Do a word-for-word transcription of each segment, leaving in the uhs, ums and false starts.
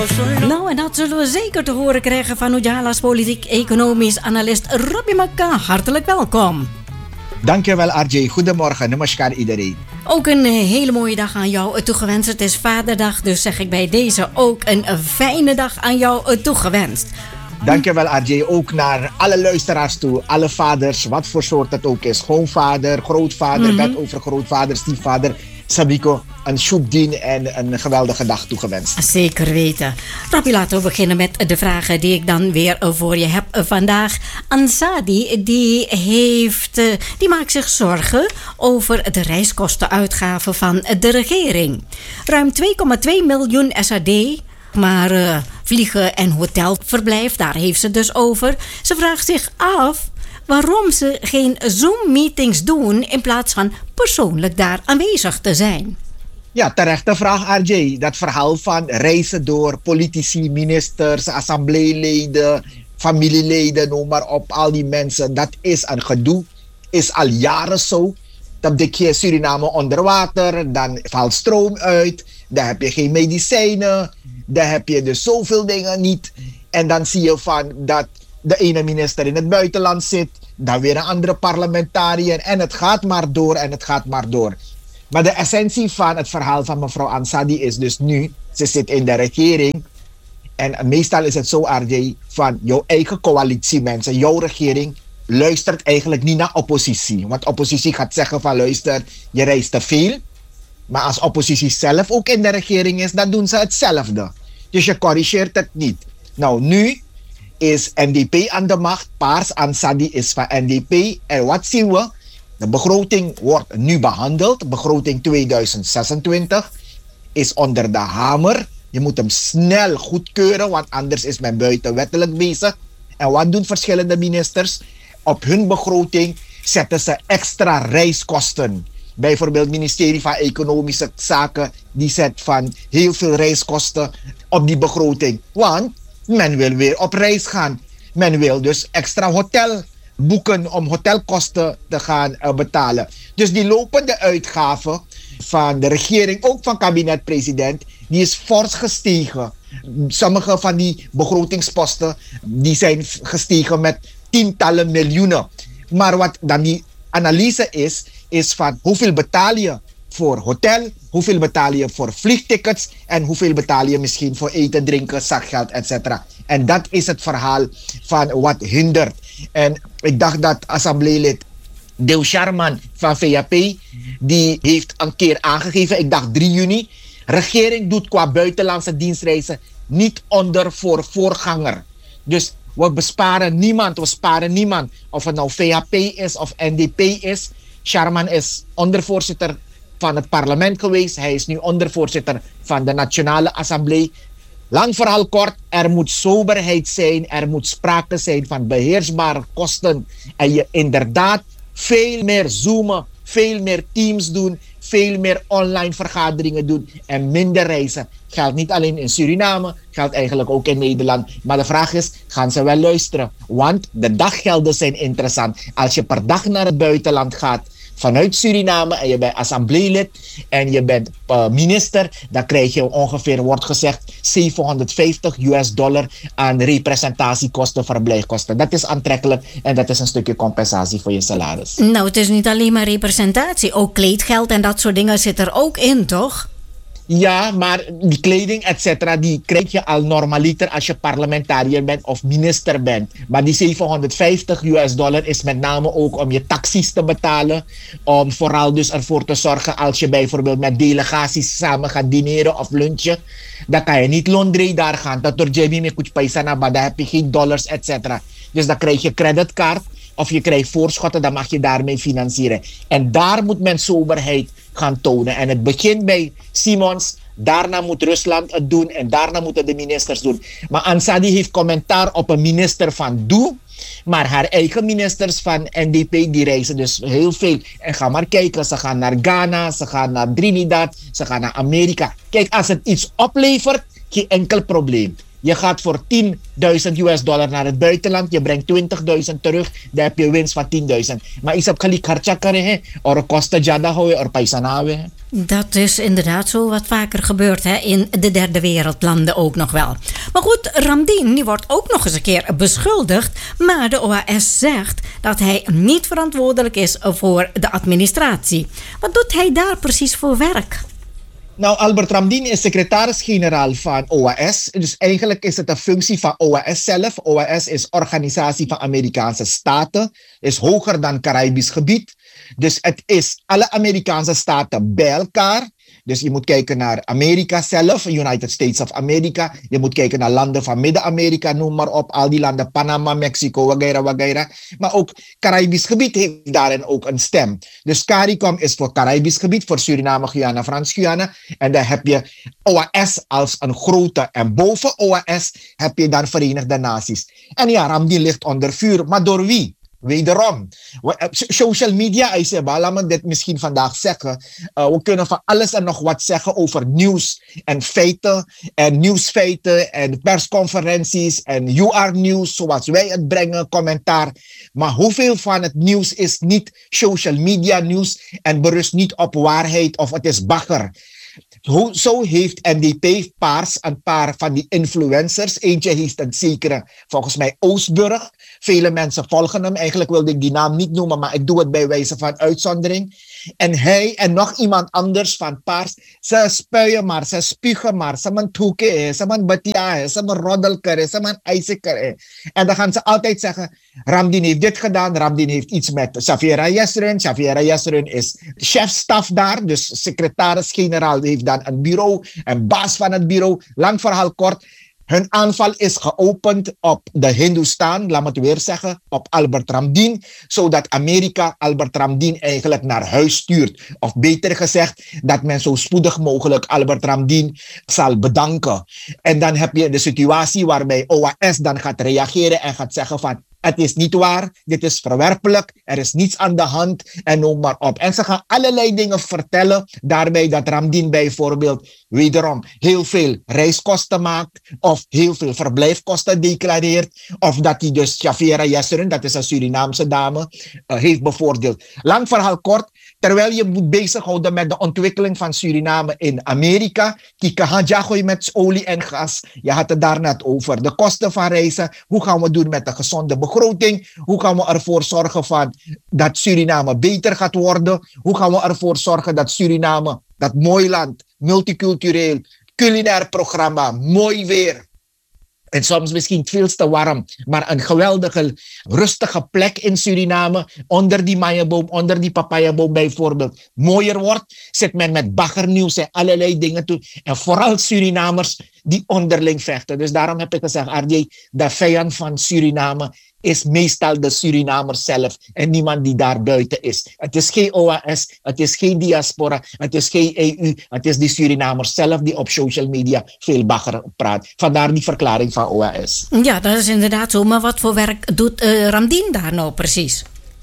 Nou, en dat zullen we zeker te horen krijgen van Ujala's politiek-economisch analist Robbie Makka. Hartelijk welkom. Dankjewel R J. Goedemorgen, namaskar iedereen. Ook een hele mooie dag aan jou toegewenst. Het is Vaderdag, dus zeg ik bij deze ook een fijne dag aan jou toegewenst. Dankjewel R J. Ook naar alle luisteraars toe, alle vaders, wat voor soort het ook is. Schoonvader, grootvader, mm-hmm. bedovergrootvader, stiefvader, Sabiko. Een shoepdien en een geweldige dag toegewenst. Zeker weten. Robbie, laten we beginnen met de vragen die ik dan weer voor je heb vandaag. Ansadi, die, heeft, die maakt zich zorgen over de reiskostenuitgaven van de regering. Ruim twee komma twee miljoen S A D, maar uh, vliegen en hotelverblijf, daar heeft ze dus over. Ze vraagt zich af waarom ze geen Zoom-meetings doen in plaats van persoonlijk daar aanwezig te zijn. Ja, terechte vraag R J. Dat verhaal van reizen door politici, ministers, assembleeleden, familieleden, noem maar op, al die mensen. Dat is een gedoe, is al jaren zo. Dan dik je Suriname onder water, dan valt stroom uit, dan heb je geen medicijnen, dan heb je dus zoveel dingen niet. En dan zie je van dat de ene minister in het buitenland zit, dan weer een andere parlementariër en het gaat maar door en het gaat maar door. Maar de essentie van het verhaal van mevrouw Ansadi is dus nu, ze zit in de regering. En meestal is het zo, R J, van jouw eigen coalitie mensen, jouw regering luistert eigenlijk niet naar oppositie. Want oppositie gaat zeggen van luister, je reist te veel. Maar als oppositie zelf ook in de regering is, dan doen ze hetzelfde. Dus je corrigeert het niet. Nou, nu is N D P aan de macht, Paars Ansadi is van N D P. En wat zien we? De begroting wordt nu behandeld. Begroting tweeduizend zesentwintig is onder de hamer. Je moet hem snel goedkeuren, want anders is men buitenwettelijk bezig. En wat doen verschillende ministers? Op hun begroting zetten ze extra reiskosten. Bijvoorbeeld het ministerie van Economische Zaken, die zet van heel veel reiskosten op die begroting. Want men wil weer op reis gaan. Men wil dus extra hotel boeken om hotelkosten te gaan uh, betalen. Dus die lopende uitgaven van de regering, ook van kabinet-president, die is fors gestegen. Sommige van die begrotingsposten die zijn gestegen met tientallen miljoenen. Maar wat dan die analyse is, is van hoeveel betaal je voor hotel, hoeveel betaal je voor vliegtickets en hoeveel betaal je misschien voor eten, drinken, zakgeld, et cetera. En dat is het verhaal van wat hindert. En ik dacht dat assembleelid Deo Sharman van V A P, die heeft een keer aangegeven, ik dacht drie juni, regering doet qua buitenlandse dienstreizen niet onder voor voorganger. Dus we besparen niemand, we sparen niemand. Of het nou V H P is of N D P is. Sharman is ondervoorzitter van het parlement geweest. Hij is nu ondervoorzitter van de Nationale Assemblée. Lang verhaal kort, er moet soberheid zijn. Er moet sprake zijn van beheersbare kosten. En je inderdaad veel meer zoomen, veel meer teams doen, veel meer online vergaderingen doen en minder reizen. Geldt niet alleen in Suriname, geldt eigenlijk ook in Nederland. Maar de vraag is, gaan ze wel luisteren? Want de daggelden zijn interessant. Als je per dag naar het buitenland gaat vanuit Suriname en je bent assembleelid en je bent uh, minister, dan krijg je ongeveer, wordt gezegd, zevenhonderdvijftig U S dollar aan representatiekosten, verblijfkosten. Dat is aantrekkelijk en dat is een stukje compensatie voor je salaris. Nou, het is niet alleen maar representatie, ook kleedgeld en dat soort dingen zit er ook in, toch? Ja, maar die kleding, et cetera, die krijg je al normaliter als je parlementariër bent of minister bent. Maar die zevenhonderdvijftig U S dollar is met name ook om je taxis te betalen. Om vooral dus ervoor te zorgen als je bijvoorbeeld met delegaties samen gaat dineren of lunchen. Dan kan je niet Londrei daar gaan. Dat door J B me kuch paisa na ba, dan heb je geen dollars, et cetera. Dus dan krijg je creditcard of je krijgt voorschotten, dan mag je daarmee financieren. En daar moet men soberheid gaan tonen. En het begint bij Simons, daarna moet Rusland het doen en daarna moeten de ministers doen. Maar Ansadi heeft commentaar op een minister van Doe, maar haar eigen ministers van N D P die reizen dus heel veel. En ga maar kijken, ze gaan naar Ghana, ze gaan naar Trinidad, ze gaan naar Amerika. Kijk, als het iets oplevert, geen enkel probleem. Je gaat voor tienduizend U S dollar naar het buitenland. Je brengt twintigduizend terug. Dan heb je winst van tienduizend. Maar is op gelijk hartje kare, or kosten jada hoor, or paisanawe. Dat is inderdaad zo wat vaker gebeurt hè, in de derde wereldlanden ook nog wel. Maar goed, Ramdien die wordt ook nog eens een keer beschuldigd. Maar de O A S zegt dat hij niet verantwoordelijk is voor de administratie. Wat doet hij daar precies voor werk? Nou, Albert Ramdien is secretaris-generaal van O A S. Dus eigenlijk is het een functie van O A S zelf. O A S is Organisatie van Amerikaanse Staten. Is hoger dan Caribisch gebied. Dus het is alle Amerikaanse staten bij elkaar. Dus je moet kijken naar Amerika zelf, United States of America. Je moet kijken naar landen van Midden-Amerika, noem maar op. Al die landen, Panama, Mexico, wagaira, wagaira. Maar ook Caribisch gebied heeft daarin ook een stem. Dus CARICOM is voor Caribisch gebied, voor Suriname, Guyana, Frans-Guyana. En dan heb je O A S als een grote. En boven O A S heb je dan Verenigde Naties. En ja, Ramdien ligt onder vuur. Maar door wie? Wederom, social media, Isabel, laat me dit misschien vandaag zeggen. Uh, we kunnen van alles en nog wat zeggen over nieuws en feiten. En nieuwsfeiten en persconferenties en U R nieuws, zoals wij het brengen, commentaar. Maar hoeveel van het nieuws is niet social media nieuws en berust niet op waarheid of het is bagger? Zo heeft N D P Paars een paar van die influencers. Eentje heeft een zekere, volgens mij, Oostburg. Vele mensen volgen hem. Eigenlijk wilde ik die naam niet noemen, maar ik doe het bij wijze van uitzondering. En hij en nog iemand anders van Paars, ze spuien maar, ze spugen maar. Ze man toeken, ze man batia, ze man roddelker, ze man ijzeker. En dan gaan ze altijd zeggen, Ramdien heeft dit gedaan, Ramdien heeft iets met Xaviera Yesrin. Xaviera Yesrin is chefstaf daar, dus secretaris-generaal heeft dan een bureau, een baas van het bureau. Lang verhaal kort. Hun aanval is geopend op de Hindustan, laat me het weer zeggen, op Albert Ramdien, zodat Amerika Albert Ramdien eigenlijk naar huis stuurt. Of beter gezegd, dat men zo spoedig mogelijk Albert Ramdien zal bedanken. En dan heb je de situatie waarbij O A S dan gaat reageren en gaat zeggen van, het is niet waar, dit is verwerpelijk, er is niets aan de hand en noem maar op. En ze gaan allerlei dingen vertellen, daarbij dat Ramdien bijvoorbeeld wederom heel veel reiskosten maakt, of heel veel verblijfkosten declareert, of dat hij dus Xaviera Yesrin, dat is een Surinaamse dame, uh, heeft bevoordeeld. Lang verhaal kort, terwijl je moet bezighouden met de ontwikkeling van Suriname in Amerika, kikahajagoy met olie en gas, je had het daar net over, de kosten van reizen, hoe gaan we doen met de gezonde begroting? Hoe gaan we ervoor zorgen van dat Suriname beter gaat worden? Hoe gaan we ervoor zorgen dat Suriname, dat mooi land, multicultureel, culinair programma, mooi weer. En soms misschien veel te warm, maar een geweldige, rustige plek in Suriname, onder die maaienboom, onder die papayaboom bijvoorbeeld, mooier wordt, zit men met baggernieuws en allerlei dingen toe. En vooral Surinamers die onderling vechten. Dus daarom heb ik gezegd, R J, de vijand van Suriname is meestal de Surinamers zelf en niemand die daar buiten is. Het is geen O A S, het is geen diaspora, het is geen E U, het is die Surinamers zelf die op social media veel bagger praat. Vandaar die verklaring van O A S. Ja, dat is inderdaad zo. Maar wat voor werk doet uh, Ramdien daar nou precies?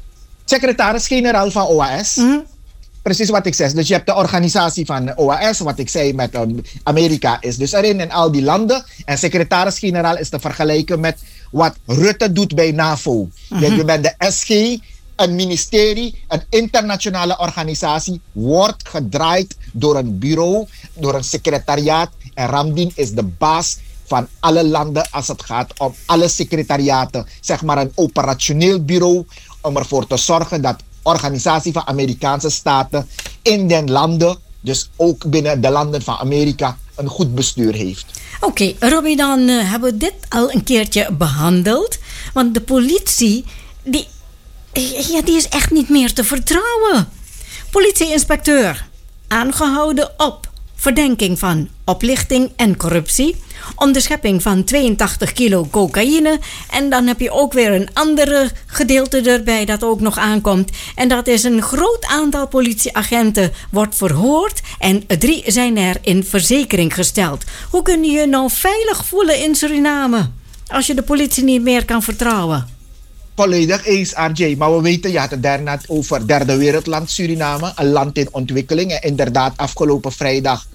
Secretaris-generaal van O A S. Mm-hmm. Precies wat ik zeg. Dus je hebt de organisatie van O A S, wat ik zei met um, Amerika is dus erin en al die landen. En secretaris-generaal is te vergelijken met wat Rutte doet bij NAVO. Mm-hmm. Je bent de S G, een ministerie, een internationale organisatie, wordt gedraaid door een bureau, door een secretariaat. En Ramdien is de baas van alle landen als het gaat om alle secretariaten. Zeg maar een operationeel bureau om ervoor te zorgen dat Organisatie van Amerikaanse Staten in den landen, dus ook binnen de landen van Amerika, een goed bestuur heeft. Oké, okay, Robbie, dan uh, hebben we dit al een keertje behandeld. Want de politie, die, ja, die is echt niet meer te vertrouwen. Politieinspecteur, aangehouden op verdenking van oplichting en corruptie, onderschepping van tweeëntachtig kilo cocaïne. En dan heb je ook weer een andere gedeelte erbij dat ook nog aankomt. En dat is een groot aantal politieagenten wordt verhoord en drie zijn er in verzekering gesteld. Hoe kun je je nou veilig voelen in Suriname als je de politie niet meer kan vertrouwen? Volledig eens, R J. Maar we weten, je had het daarnet over derde wereldland Suriname, een land in ontwikkeling. En inderdaad, afgelopen vrijdag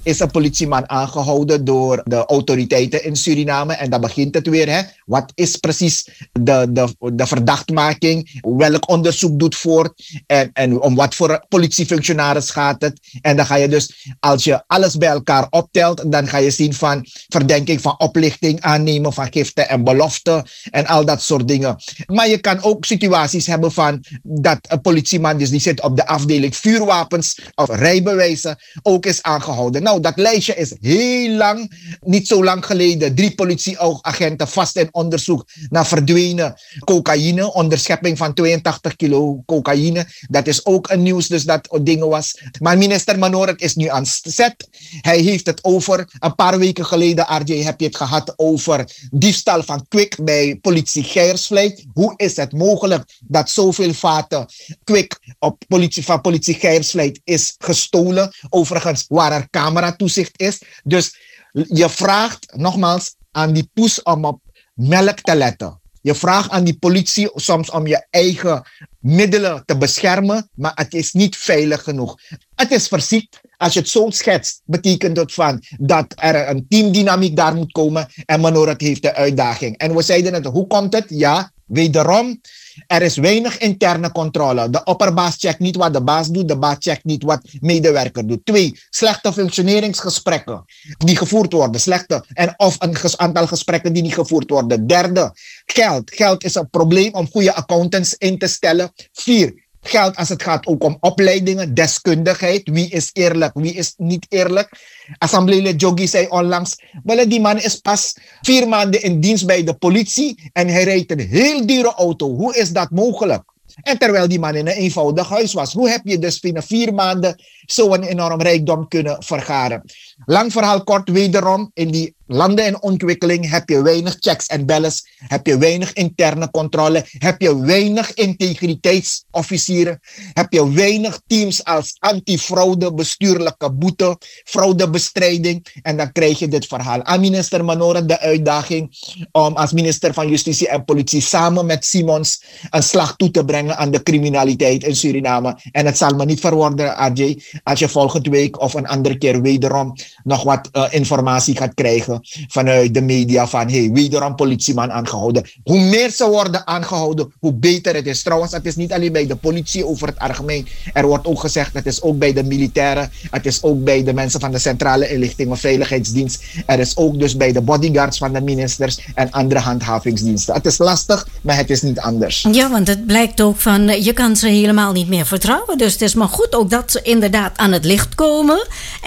is een politieman aangehouden door de autoriteiten in Suriname. En dan begint het weer. Hè? Wat is precies de, de, de verdachtmaking? Welk onderzoek doet voort? En, en om wat voor politiefunctionaris gaat het? En dan ga je dus, als je alles bij elkaar optelt, dan ga je zien van verdenking van oplichting, aannemen van giften en beloften en al dat soort dingen. Maar je kan ook situaties hebben van dat een politieman, dus die zit op de afdeling vuurwapens of rijbewijzen, ook is aangehouden. Nou, dat lijstje is heel lang. Niet zo lang geleden drie politieagenten vast in onderzoek naar verdwenen cocaïne, onderschepping van tweeëntachtig kilo cocaïne. Dat is ook een nieuws, dus dat dingen was. Maar minister Manoret is nu aan zet. Hij heeft het over, een paar weken geleden, R J, heb je het gehad over diefstal van kwik bij politie Geijersvleit. Hoe is het mogelijk dat zoveel vaten kwik op politie, van politie Geijersvleit is gestolen? Overigens, waar er cameratoezicht is. Dus je vraagt nogmaals aan die poes om op melk te letten. Je vraagt aan die politie soms om je eigen middelen te beschermen, maar het is niet veilig genoeg. Het is verziekt. Als je het zo schetst, betekent het van dat er een teamdynamiek daar moet komen en Manoret heeft de uitdaging. En we zeiden het, hoe komt het? Ja, wederom, er is weinig interne controle. De opperbaas checkt niet wat de baas doet, de baas checkt niet wat medewerker doet. Twee, slechte functioneringsgesprekken die gevoerd worden, slechte en of een aantal gesprekken die niet gevoerd worden. Derde, geld. Geld is een probleem om goede accountants in te stellen. Vier, geld als het gaat ook om opleidingen, deskundigheid. Wie is eerlijk, wie is niet eerlijk? Assembleelid Jogi zei onlangs, wel, die man is pas vier maanden in dienst bij de politie en hij rijdt een heel dure auto. Hoe is dat mogelijk? En terwijl die man in een eenvoudig huis was. Hoe heb je dus binnen vier maanden zo'n enorm rijkdom kunnen vergaren? Lang verhaal kort, wederom, in die landen in ontwikkeling heb je weinig checks en balances, heb je weinig interne controle, heb je weinig integriteitsofficieren, heb je weinig teams als antifraude, bestuurlijke boete, fraudebestrijding en dan krijg je dit verhaal. Aan minister Manoret de uitdaging om als minister van Justitie en Politie samen met Simons een slag toe te brengen aan de criminaliteit in Suriname. En het zal me niet verwonderen, R J, als je volgende week of een andere keer wederom nog wat uh, informatie gaat krijgen vanuit de media van hey, wederom politieman aangehouden. Hoe meer ze worden aangehouden, hoe beter het is. Trouwens, het is niet alleen bij de politie over het algemeen. Er wordt ook gezegd, het is ook bij de militairen, het is ook bij de mensen van de Centrale Inlichting en Veiligheidsdienst. Er is ook dus bij de bodyguards van de ministers en andere handhavingsdiensten. Het is lastig, maar het is niet anders. Ja, want het blijkt ook van, je kan ze helemaal niet meer vertrouwen. Dus het is maar goed ook dat ze inderdaad aan het licht komen.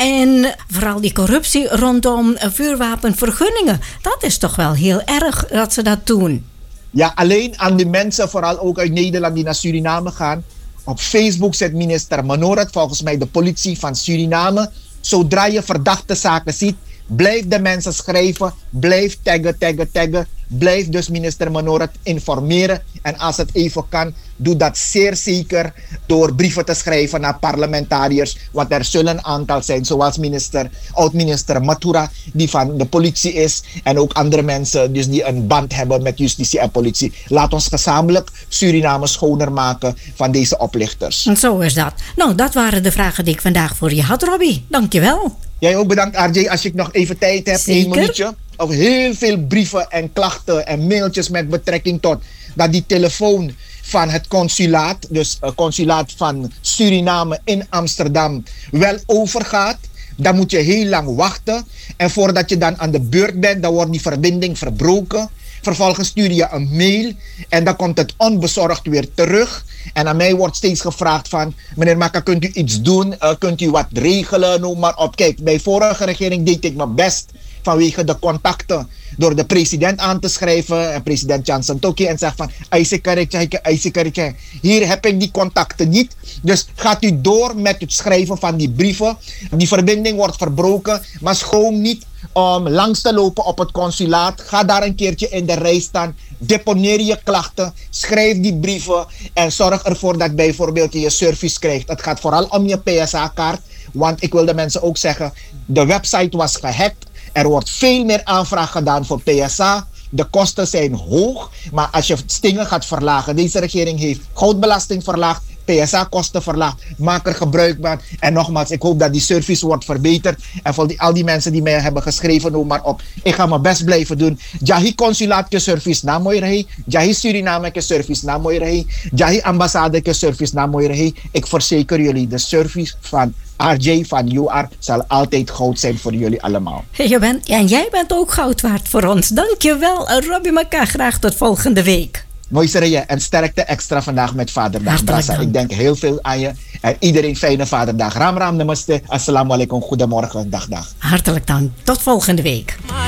En vooral die corruptie rondom vuurwapenvergunningen. Dat is toch wel heel erg dat ze dat doen. Ja, alleen aan de mensen, vooral ook uit Nederland die naar Suriname gaan. Op Facebook zet minister Manoret volgens mij de politie van Suriname. Zodra je verdachte zaken ziet, blijf de mensen schrijven, blijf taggen, taggen, taggen. Blijf dus minister Manoret informeren. En als het even kan, doe dat zeer zeker door brieven te schrijven naar parlementariërs. Want er zullen een aantal zijn, zoals minister, oud-minister Matura, die van de politie is. En ook andere mensen dus die een band hebben met justitie en politie. Laat ons gezamenlijk Suriname schoner maken van deze oplichters. En zo is dat. Nou, dat waren de vragen die ik vandaag voor je had, Robbie. Dankjewel. Jij ook bedankt, R J. Als ik nog even tijd heb, Zeker. één minuutje. Of heel veel brieven en klachten en mailtjes met betrekking tot dat die telefoon van het consulaat, dus het consulaat van Suriname in Amsterdam, wel overgaat. Dan moet je heel lang wachten. En voordat je dan aan de beurt bent, dan wordt die verbinding verbroken. Vervolgens stuur je een mail en dan komt het onbezorgd weer terug. En aan mij wordt steeds gevraagd van, meneer Maka, kunt u iets doen? Uh, kunt u wat regelen? Noem maar op. Kijk, bij de vorige regering deed ik mijn best vanwege de contacten door de president aan te schrijven. En president Jan Santoki en zegt van, hier heb ik die contacten niet. Dus gaat u door met het schrijven van die brieven. Die verbinding wordt verbroken, maar schroom niet om langs te lopen op het consulaat. Ga daar een keertje in de rij staan. Deponeer je klachten. Schrijf die brieven. En zorg ervoor dat bijvoorbeeld je je service krijgt. Het gaat vooral om je P S A-kaart. Want ik wil de mensen ook zeggen, de website was gehackt. Er wordt veel meer aanvraag gedaan voor P S A. De kosten zijn hoog. Maar als je stingen gaat verlagen. Deze regering heeft goudbelasting verlaagd. P S A-kosten verlaagd. Maak er gebruik van. En nogmaals, ik hoop dat die service wordt verbeterd. En voor die, al die mensen die mij hebben geschreven, noem maar op. Ik ga mijn best blijven doen. Jahi consulaat ke service na mooi. Jahi Suriname ke service na mooi. Jahi ambassade ke service na mooi. Ik verzeker jullie, de service van R J van U R zal altijd goud zijn voor jullie allemaal. Je bent, en jij bent ook goud waard voor ons. Dankjewel, Robbie Maka. Graag tot volgende week. Mooi Sereye, en sterkte extra vandaag met Vaderdag. Brasa, ik denk heel veel aan je. En iedereen fijne Vaderdag. Ram ram namaste. Assalamu alaikum. Goedemorgen. Dag dag. Hartelijk dank. Tot volgende week.